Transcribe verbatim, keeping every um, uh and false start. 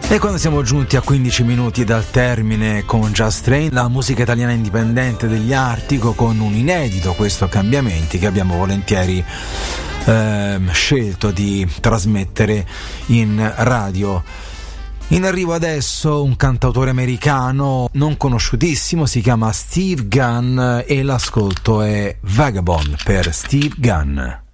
E quando siamo giunti a quindici minuti dal termine con Just Train, la musica italiana indipendente degli Artico, con un inedito, questo Cambiamenti, che abbiamo volentieri eh, scelto di trasmettere in radio. In arrivo adesso un cantautore americano non conosciutissimo, si chiama Steve Gunn e l'ascolto è Vagabond per Steve Gunn.